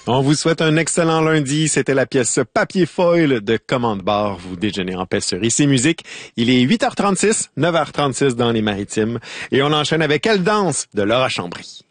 On vous souhaite un excellent lundi. C'était la pièce Papier Foil de Commande Bar. Vous déjeunez en paix sur Ici Musique. Il est 8h36, 9h36 dans les Maritimes. Et on enchaîne avec Elle danse de Laura Chambry.